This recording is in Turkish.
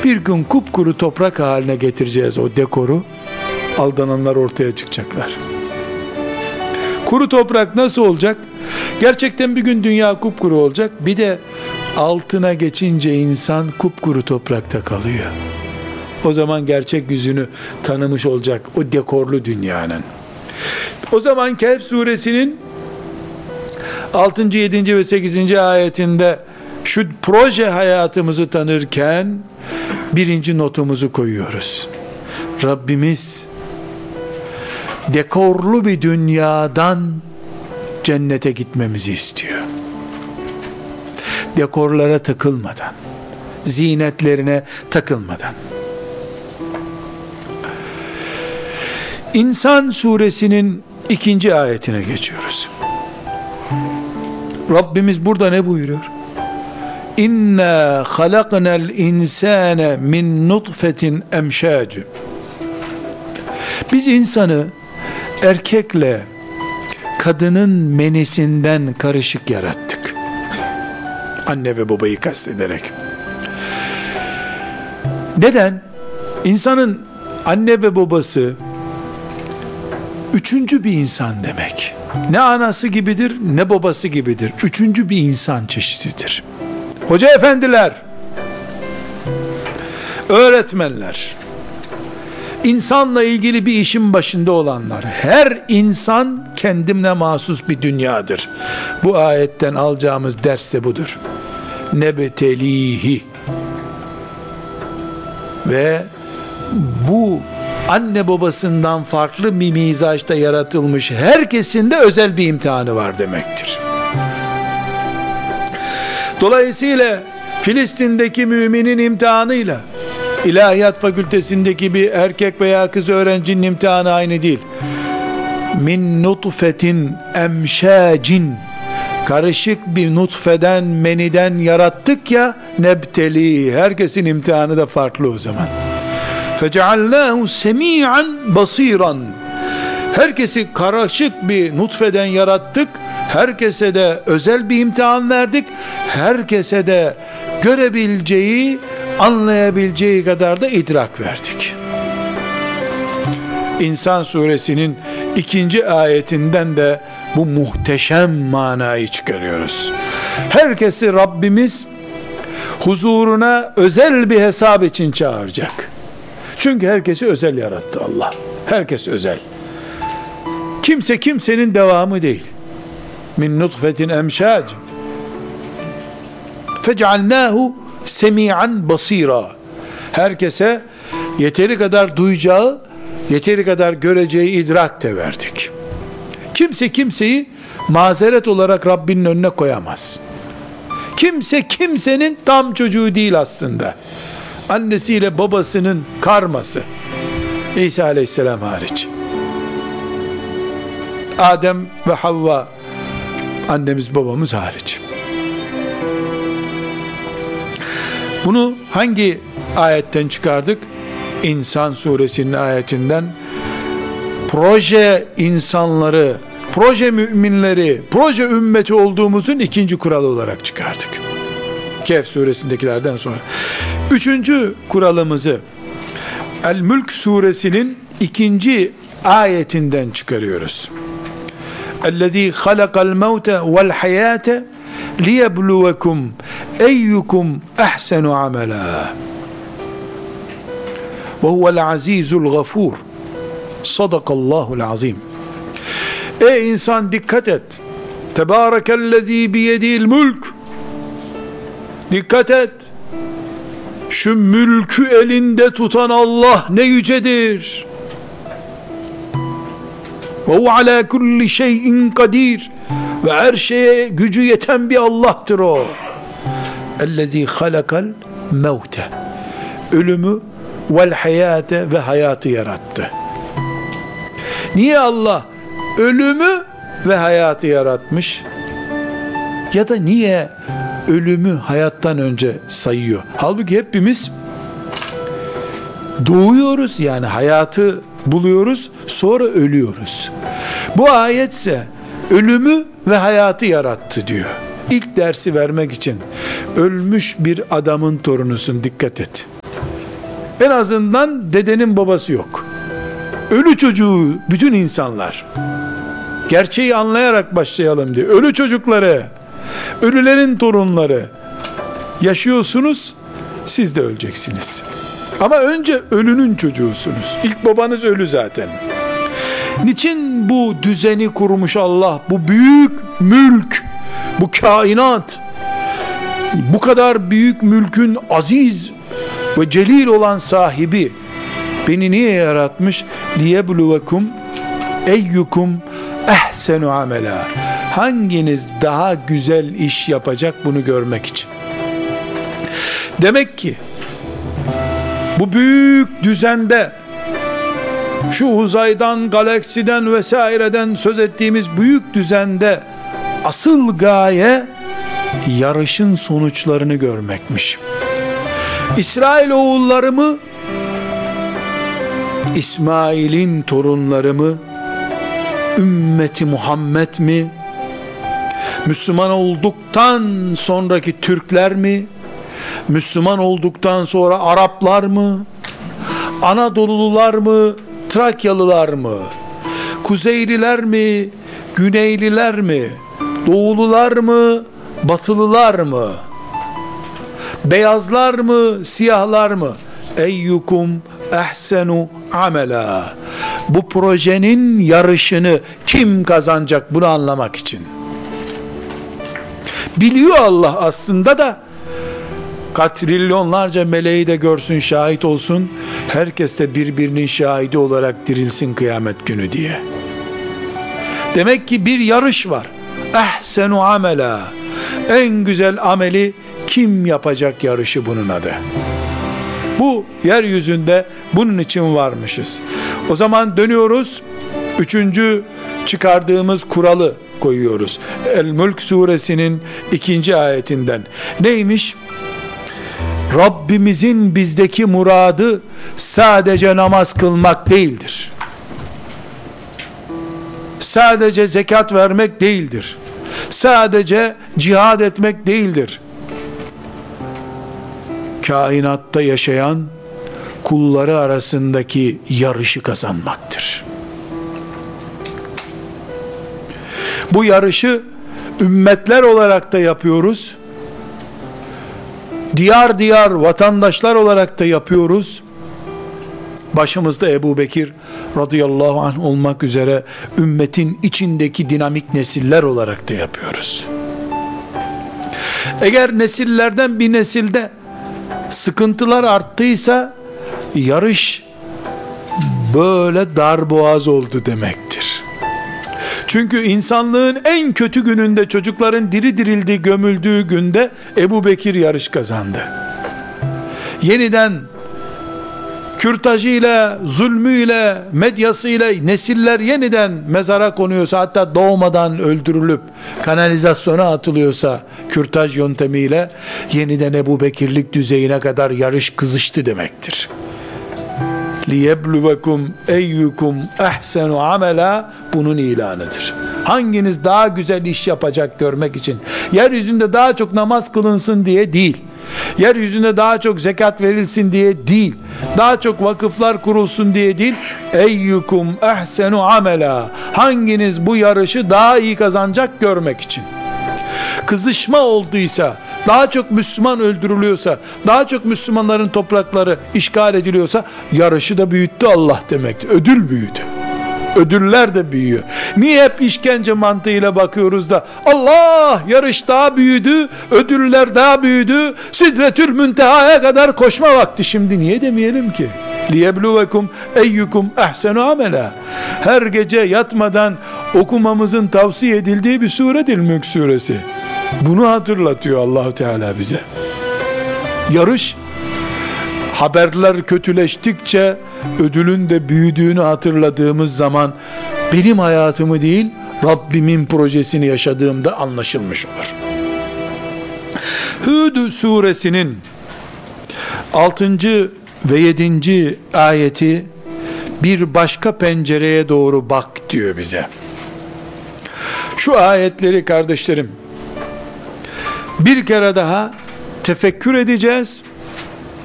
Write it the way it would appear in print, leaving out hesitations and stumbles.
Bir gün kupkuru toprak haline getireceğiz o dekoru. Aldananlar ortaya çıkacaklar. Kuru toprak nasıl olacak? Gerçekten bir gün dünya kupkuru olacak. Bir de altına geçince insan kupkuru toprakta kalıyor. O zaman gerçek yüzünü tanımış olacak o dekorlu dünyanın. O zaman Kehf suresinin 6. 7. ve 8. ayetinde şu proje hayatımızı tanırken birinci notumuzu koyuyoruz. Rabbimiz dekorlu bir dünyadan cennete gitmemizi istiyor. Dekorlara takılmadan, zinetlerine takılmadan. İnsan suresinin 2. ayetine geçiyoruz. Rabbimiz burada ne buyuruyor? İnna halaknal insane min nutfetin emşacı. Biz insanı erkekle kadının menisinden karışık yarattık. Anne ve babayı kastederek. Neden? İnsanın anne ve babası üçüncü bir insan demek. Ne anası gibidir, ne babası gibidir. Üçüncü bir insan çeşididir. Hoca efendiler, öğretmenler, insanla ilgili bir işin başında olanlar, her insan kendine mahsus bir dünyadır. Bu ayetten alacağımız ders de budur. Nebtelihi. Ve bu anne babasından farklı bir mizaçta yaratılmış herkesin de özel bir imtihanı var demektir. Dolayısıyla Filistin'deki müminin imtihanıyla İlahiyat fakültesindeki bir erkek veya kız öğrencinin imtihanı aynı değil. Min nutfetin emşacin, karışık bir nutfeden, meniden yarattık ya, nebteli, herkesin imtihanı da farklı o zaman. Fecealnâhu semî'an basîran, herkesi karışık bir nutfeden yarattık, herkese de özel bir imtihan verdik, herkese de görebileceği, anlayabileceği kadar da idrak verdik. İnsan suresinin 2. ayetinden de bu muhteşem manayı çıkarıyoruz. Herkesi Rabbimiz huzuruna özel bir hesap için çağıracak. Çünkü herkesi özel yarattı Allah. Herkes özel. Kimse kimsenin devamı değil. Min nutfetin emşac. Fecealnâhu semi'an basîrâ. Herkese yeteri kadar duyacağı, yeteri kadar göreceği idrak de verdik. Kimse kimseyi mazeret olarak Rabbinin önüne koyamaz. Kimse kimsenin tam çocuğu değil aslında. Annesiyle babasının karması. İsa aleyhisselam hariç. Adem ve Havva, annemiz babamız hariç. Bunu hangi ayetten çıkardık? İnsan suresinin ayetinden. Proje insanları, proje müminleri, proje ümmeti olduğumuzun 2. kuralı olarak çıkardık. Kehf suresindekilerden sonra. 3. kuralımızı El-Mülk suresinin 2. ayetinden çıkarıyoruz. اَلَّذ۪ي خَلَقَ الْمَوْتَ وَالْحَيَاةَ لِيَبْلُوَكُمْ اَيُّكُمْ اَحْسَنُ عَمَلًا وَهُوَ الْعَز۪يزُ الْغَفُورُ Sadakallahu azim. Ey insan dikkat et. Tebârekellezî biyedil mülk. Dikkat et. Şu mülkü elinde tutan Allah ne yücedir. Ve hu alâ kulli şeyin kadir. Ve her şeye gücü yeten bir Allah'tır o. Ellezî halakal mevte. Ölümü vel hayate ve hayatı yarattı. Niye Allah ölümü ve hayatı yaratmış? Ya da niye ölümü hayattan önce sayıyor? Halbuki hepimiz doğuyoruz, yani hayatı buluyoruz, sonra ölüyoruz. Bu ayetse ölümü ve hayatı yarattı diyor. İlk dersi vermek için ölmüş bir adamın torunusun, dikkat et. En azından dedenin babası yok. Ölü çocuğu bütün insanlar. Gerçeği anlayarak başlayalım diye. Ölü çocukları, ölülerin torunları yaşıyorsunuz, siz de öleceksiniz. Ama önce ölünün çocuğusunuz. İlk babanız ölü zaten. Niçin bu düzeni kurmuş Allah? Bu büyük mülk, bu kainat, bu kadar büyük mülkün aziz ve celil olan sahibi beni niye yaratmış? liyebluvekum eyyukum ehsenu amela. Hanginiz daha güzel iş yapacak, bunu görmek için. Demek ki bu büyük düzende, şu uzaydan, galaksiden vesaireden söz ettiğimiz büyük düzende asıl gaye yarışın sonuçlarını görmekmiş. İsrail oğulları mı, İsmail'in torunları mı, ümmeti Muhammed mi, Müslüman olduktan sonraki Türkler mi, Müslüman olduktan sonra Araplar mı, Anadolulular mı, Trakyalılar mı, Kuzeyliler mi, Güneyliler mi, Doğulular mı, Batılılar mı, beyazlar mı, siyahlar mı? Eyyukum ehsenu amela. Bu projenin yarışını kim kazanacak, bunu anlamak için. Biliyor Allah aslında da, katrilyonlarca meleği de görsün, şahit olsun, herkes de birbirinin şahidi olarak dirilsin kıyamet günü diye. Demek ki bir yarış var. Ehsenu amela. En güzel ameli kim yapacak yarışı, bunun adı. Bu yeryüzünde bunun için varmışız. O zaman dönüyoruz, 3. çıkardığımız kuralı koyuyoruz. El-Mülk suresinin 2. ayetinden. Neymiş? Rabbimizin bizdeki muradı sadece namaz kılmak değildir. Sadece zekat vermek değildir. Sadece cihad etmek değildir. Kainatta yaşayan kulları arasındaki yarışı kazanmaktır. Bu yarışı ümmetler olarak da yapıyoruz. Diyar diyar vatandaşlar olarak da yapıyoruz. Başımızda Ebu Bekir radıyallahu anh olmak üzere ümmetin içindeki dinamik nesiller olarak da yapıyoruz. Eğer nesillerden bir nesilde sıkıntılar arttıysa, yarış böyle darboğaz oldu demektir. Çünkü insanlığın en kötü gününde, çocukların diri dirildiği, gömüldüğü günde Ebu Bekir yarış kazandı. Yeniden kürtajıyla, zulmüyle, medyasıyla nesiller yeniden mezara konuyorsa, hatta doğmadan öldürülüp kanalizasyona atılıyorsa kürtaj yöntemiyle, yeniden Ebu Bekirlik düzeyine kadar yarış kızıştı demektir. liyebluvekum eyyukum ehsenu amela, bunun ilanıdır. Hanginiz daha güzel iş yapacak görmek için. Yeryüzünde daha çok namaz kılınsın diye değil. Yeryüzünde daha çok zekat verilsin diye değil. Daha çok vakıflar kurulsun diye değil. Eyyukum ehsenu amela. Hanginiz bu yarışı daha iyi kazanacak görmek için. Kızışma olduysa, daha çok Müslüman öldürülüyorsa, daha çok Müslümanların toprakları işgal ediliyorsa, yarışı da büyüttü Allah demektir. Ödül büyüdü. Ödüller de büyüyor. Niye hep işkence mantığıyla bakıyoruz da, Allah, yarış daha büyüdü, ödüller daha büyüdü, Sidretül Münteha'ya kadar koşma vakti şimdi, niye demeyelim ki? liyebluvekum eyyukum ehsenu amela. Her gece yatmadan okumamızın tavsiye edildiği bir suredir Mülk suresi. Bunu hatırlatıyor Allah Teala bize. Yarış, haberler kötüleştikçe ödülün de büyüdüğünü hatırladığımız zaman, benim hayatımı değil Rabbimin projesini yaşadığımda anlaşılmış olur. Hud suresinin 6. ve 7. ayeti bir başka pencereye doğru bak diyor bize. Şu ayetleri kardeşlerim bir kere daha tefekkür edeceğiz.